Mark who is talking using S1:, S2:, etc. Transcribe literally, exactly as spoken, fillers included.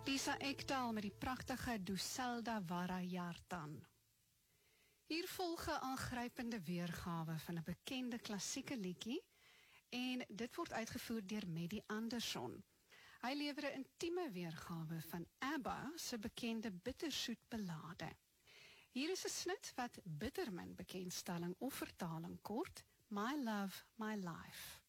S1: Lisa Ekdahl met die pragtige Duselda Varajartan. Hier volg 'n aangrypende weergawe van 'n bekende klassieke liedjie en dit word uitgevoer deur Maddie Anderson. Hy lewer 'n intieme weergawe van ABBA se bekende bittersoet ballade. Hier is 'n snit wat bitter min bekendstelling of vertaling kort, My Love, My Life.